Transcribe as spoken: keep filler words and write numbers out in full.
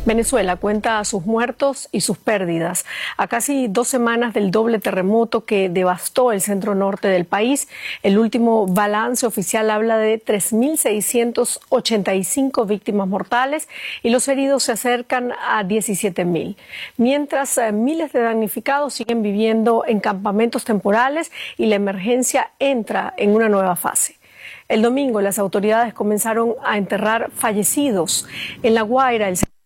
Venezuela cuenta a sus muertos y sus pérdidas. A casi dos semanas del doble terremoto que devastó el centro norte del país, el último balance oficial habla de tres mil seiscientas ochenta y cinco víctimas mortales y los heridos se acercan a diecisiete mil. Mientras eh, miles de damnificados siguen viviendo en campamentos temporales y la emergencia entra en una nueva fase. El domingo las autoridades comenzaron a enterrar fallecidos. En La Guaira, el